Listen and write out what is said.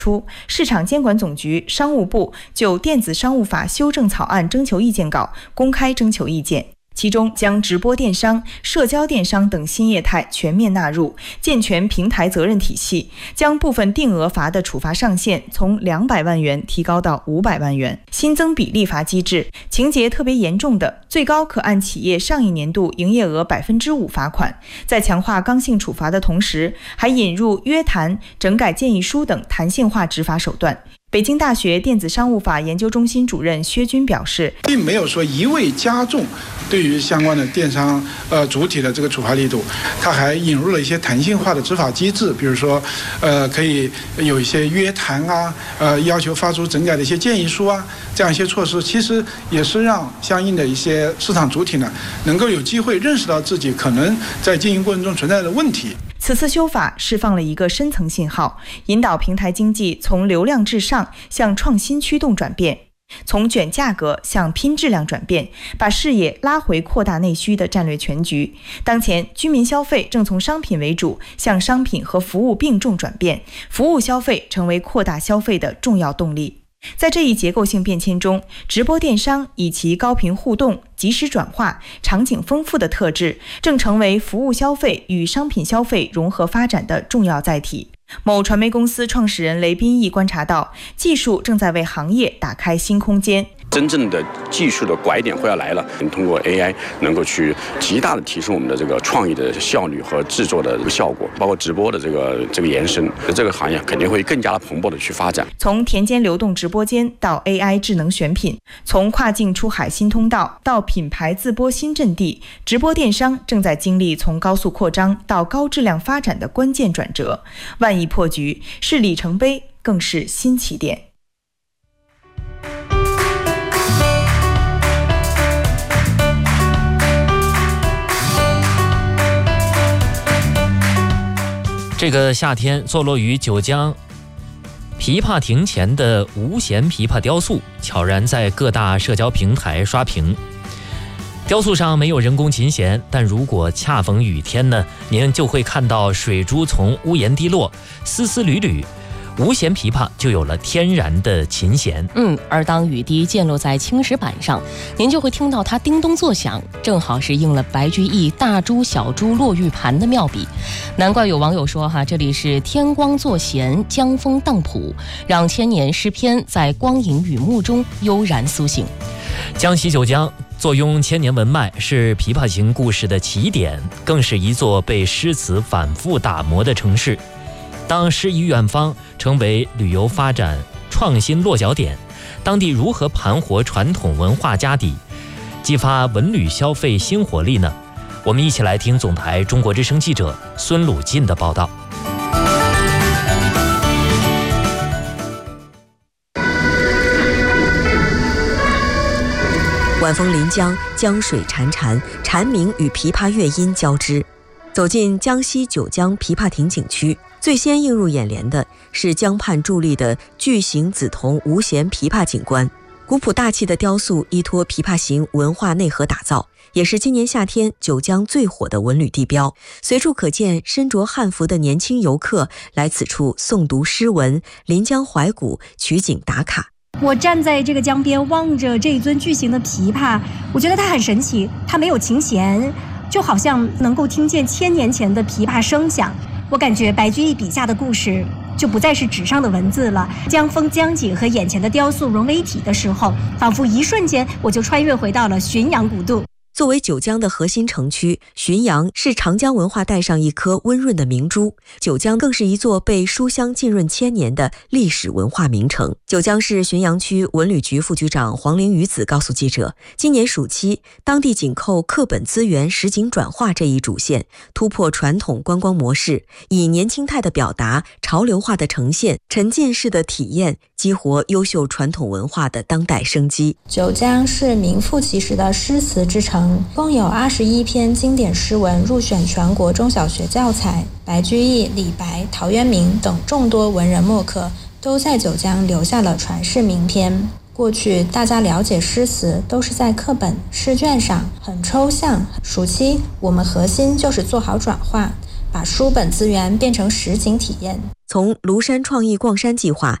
出，市场监管总局、商务部就电子商务法修正草案征求意见稿公开征求意见。其中将直播电商、社交电商等新业态全面纳入，健全平台责任体系，将部分定额罚的处罚上限从200万元提高到500万元，新增比例罚机制，情节特别严重的，最高可按企业上一年度营业额5%罚款。在强化刚性处罚的同时，还引入约谈、整改建议书等弹性化执法手段。北京大学电子商务法研究中心主任薛军表示， 并没有说一味加重对于相关的电商主体的这个处罚力度，它还引入了一些弹性化的执法机制，比如说可以有一些约谈啊，要求发出整改的一些建议书啊，这样一些措施，其实也是让相应的一些市场主体呢，能够有机会认识到自己可能在经营过程中存在的问题。 此次修法释放了一个深层信号，引导平台经济从流量至上向创新驱动转变，从卷价格向拼质量转变，把视野拉回扩大内需的战略全局。当前居民消费正从商品为主向商品和服务并重转变，服务消费成为扩大消费的重要动力。在这一结构性变迁中，直播电商以其高频互动、即时转化、场景丰富的特质，正成为服务消费与商品消费融合发展的重要载体。某传媒公司创始人雷斌义观察到，技术正在为行业打开新空间。 真正的技术的拐点会要来了，通过 AI 能够去极大的提升我们的这个创意的效率和制作的效果，包括直播的这个延伸，这个行业肯定会更加的蓬勃的去发展。 从田间流动直播间到 AI 智能选品，从跨境出海新通道到品牌自播新阵地，直播电商正在经历从高速扩张到高质量发展的关键转折。万亿破局是里程碑，更是新起点。 这个夏天，坐落于九江琵琶亭前的无弦琵琶雕塑悄然在各大社交平台刷屏。雕塑上没有人工琴弦，但如果恰逢雨天呢，您就会看到水珠从屋檐滴落，丝丝缕缕，无弦琵琶就有了天然的琴弦。 而当雨滴溅落在青石板上，您就会听到它叮咚作响，正好是应了白居易大珠小珠落玉盘的妙笔。难怪有网友说这里是天光作弦，江风荡谱，让千年诗篇在光影雨幕中悠然苏醒。 江西九江坐拥千年文脉，是琵琶行故事的起点，更是一座被诗词反复打磨的城市。当诗与远方成为旅游发展创新落脚点，当地如何盘活传统文化家底，激发文旅消费新活力呢？我们一起来听总台中国之声记者孙鲁进的报道。 晚风临江，江水潺潺，蝉鸣与琵琶乐音交织。走进江西九江琵琶亭景区，最先映入眼帘的是江畔伫立的巨型紫铜无弦琵琶景观。古朴大气的雕塑依托琵琶行文化内核打造，也是今年夏天九江最火的文旅地标。随处可见身着汉服的年轻游客来此处诵读诗文、临江怀古、取景打卡。 我站在这个江边，望着这一尊巨型的琵琶，我觉得它很神奇，它没有琴弦，就好像能够听见千年前的琵琶声响。我感觉白居易笔下的故事就不再是纸上的文字了，江风江景和眼前的雕塑融为一体的时候，仿佛一瞬间我就穿越回到了浔阳古渡。 作为九江的核心城区，浔阳是长江文化带上一颗温润的明珠，九江更是一座被书香浸润千年的历史文化名城。九江市浔阳区文旅局副局长黄玲于子告诉记者，今年暑期，当地紧扣课本资源实景转化这一主线，突破传统观光模式，以年轻态的表达、潮流化的呈现、沉浸式的体验，激活优秀传统文化的当代生机。 九江是名副其实的诗词之城，共有21篇经典诗文入选全国中小学教材，白居易、李白、陶渊明等众多文人墨客都在九江留下了传世名篇。过去大家了解诗词都是在课本、试卷上，很抽象。暑期我们核心就是做好转化，把书本资源变成实景体验。 从庐山创意逛山计划